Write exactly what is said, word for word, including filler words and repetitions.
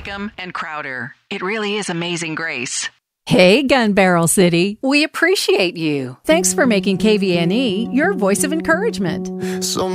Brigham, and Crowder. It really is Amazing Grace. Hey, Gun Barrel City. We appreciate you. Thanks for making K V N E your voice of encouragement. Some